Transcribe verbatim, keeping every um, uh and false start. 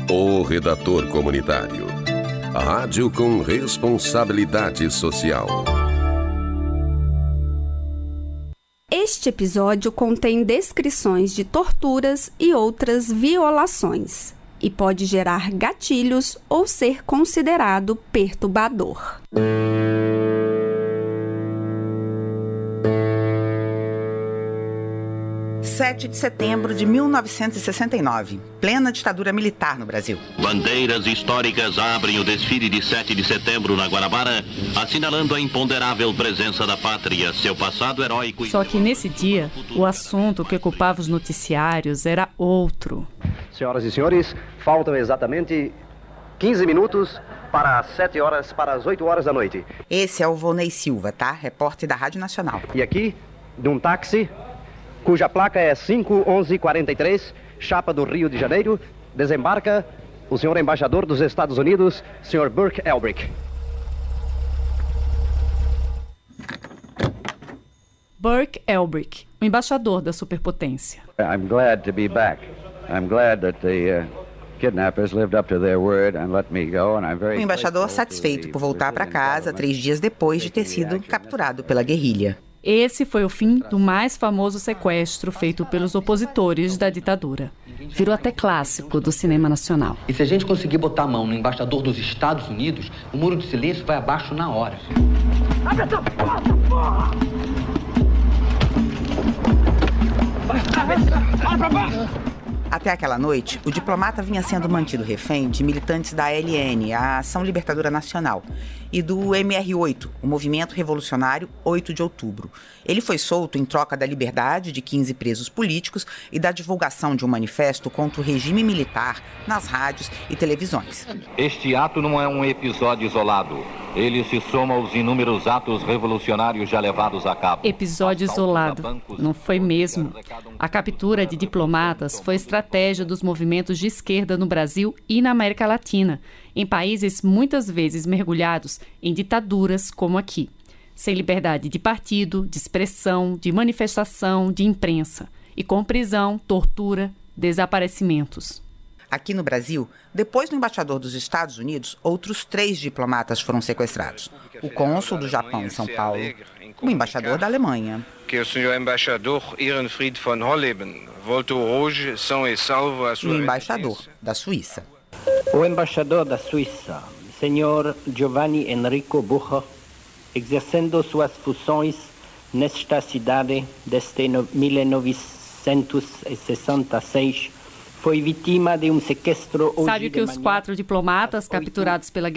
O Redator Comunitário. Rádio com responsabilidade social. Este episódio contém descrições de torturas e outras violações e pode gerar gatilhos ou ser considerado perturbador. sete de setembro de mil novecentos e sessenta e nove, plena ditadura militar no Brasil. Bandeiras históricas abrem o desfile de sete de setembro na Guanabara, assinalando a imponderável presença da pátria, seu passado heróico. Só que nesse dia, o assunto que ocupava os noticiários era outro. Senhoras e senhores, faltam exatamente quinze minutos para as sete horas, para as oito horas da noite. Esse é o Volney Silva, tá? Repórter da Rádio Nacional. E aqui, de um táxi, cuja placa é cinco onze quarenta e três, chapa do Rio de Janeiro, desembarca o senhor embaixador dos Estados Unidos, senhor Burke Elbrick. Burke Elbrick, o embaixador da superpotência. I'm glad to be back. I'm glad that the uh, kidnappers lived up to their word and let me go, and I'm very. O embaixador satisfeito por voltar para casa três dias depois de ter sido capturado pela guerrilha. Esse foi o fim do mais famoso sequestro feito pelos opositores da ditadura. Virou até clássico do cinema nacional. E se a gente conseguir botar a mão no embaixador dos Estados Unidos, o muro de silêncio vai abaixo na hora. Abre essa porta, porra! Olha pra baixo! Até aquela noite, o diplomata vinha sendo mantido refém de militantes da A L N, a Ação Libertadora Nacional, e do M R oito, o Movimento Revolucionário oito de Outubro. Ele foi solto em troca da liberdade de quinze presos políticos e da divulgação de um manifesto contra o regime militar nas rádios e televisões. Este ato não é um episódio isolado. Ele se soma aos inúmeros atos revolucionários já levados a cabo. Episódio isolado. Não foi mesmo. A captura de diplomatas foi estratégia dos movimentos de esquerda no Brasil e na América Latina, em países muitas vezes mergulhados em ditaduras como aqui, sem liberdade de partido, de expressão, de manifestação, de imprensa, e com prisão, tortura, desaparecimentos. Aqui no Brasil, depois do embaixador dos Estados Unidos, outros três diplomatas foram sequestrados. O cônsul do Japão em São Paulo, o embaixador da Alemanha. Que o senhor embaixador Ehrenfried von Holleben voltou hoje são e salvo a sua e o embaixador da Suíça. O embaixador da Suíça, senhor Giovanni Enrico Bucher, exercendo suas funções nesta cidade desde mil novecentos e sessenta e seis, foi vítima de um sequestro. Sabe que os quatro diplomatas capturados pela